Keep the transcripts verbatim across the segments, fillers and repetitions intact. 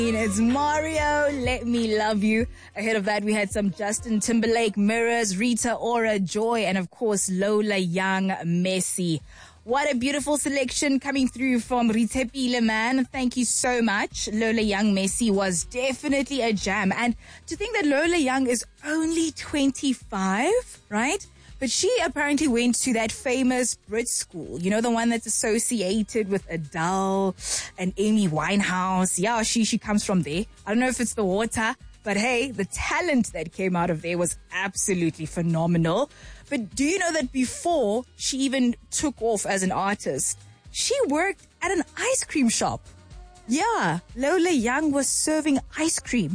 It's Mario, Let Me Love You. Ahead of that, we had some Justin Timberlake, Mirrors, Rita Ora, Joy, and of course, Lola Young, Messi. What a beautiful selection coming through from Ritepile, man. Thank you so much. Lola Young, Messi was definitely a jam. And to think that Lola Young is only twenty-five, right? But she apparently went to that famous Brit school, you know, the one that's associated with Adele and Amy Winehouse. Yeah, she, she comes from there. I don't know if it's the water, but hey, the talent that came out of there was absolutely phenomenal. But do you know that before she even took off as an artist, she worked at an ice cream shop? Yeah, Lola Young was serving ice cream.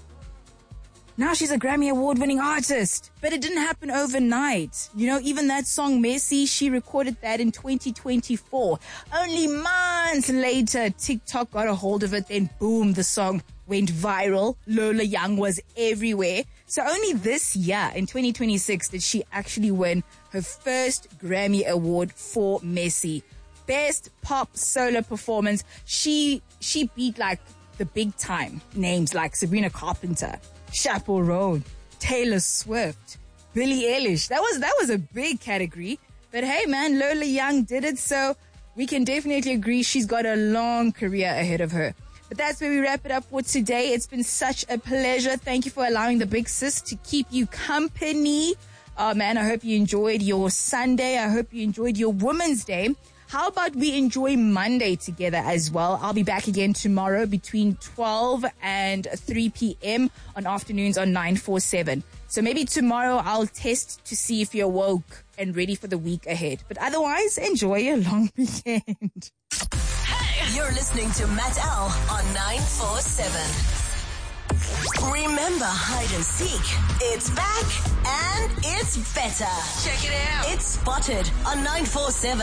Now she's a Grammy Award-winning artist. But it didn't happen overnight. You know, even that song, Messi, she recorded that in twenty twenty-four. Only months later, TikTok got a hold of it. Then boom, the song went viral. Lola Young was everywhere. So only this year, in twenty twenty-six, did she actually win her first Grammy Award for Messi. Best pop solo performance. She, she beat like the big time names like Sabrina Carpenter, Chappell Roan, Taylor Swift, Billie Eilish. That was that was a big category. But hey, man, Lola Young did it, so we can definitely agree she's got a long career ahead of her. But that's where we wrap it up for today. It's been such a pleasure. Thank you for allowing the big sis to keep you company. Oh, man, I hope you enjoyed your Sunday. I hope you enjoyed your Women's Day. How about we enjoy Monday together as well? I'll be back again tomorrow between twelve and three p.m. on afternoons on nine four seven. So maybe tomorrow I'll test to see if you're woke and ready for the week ahead. But otherwise, enjoy your long weekend. Hey, you're listening to Matt L on nine four seven. Remember hide and seek. It's back and it's better. Check it out. It's Spotted on nine four seven.